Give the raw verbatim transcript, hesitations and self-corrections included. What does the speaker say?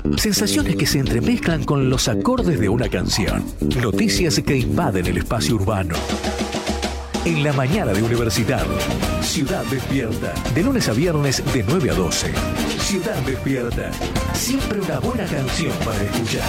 Sensaciones que se entremezclan con los acordes de una canción. Noticias que invaden el espacio urbano. En la mañana de Universidad. Ciudad Despierta. De lunes a viernes de nueve a doce. Ciudad Despierta. Siempre una buena canción para escuchar.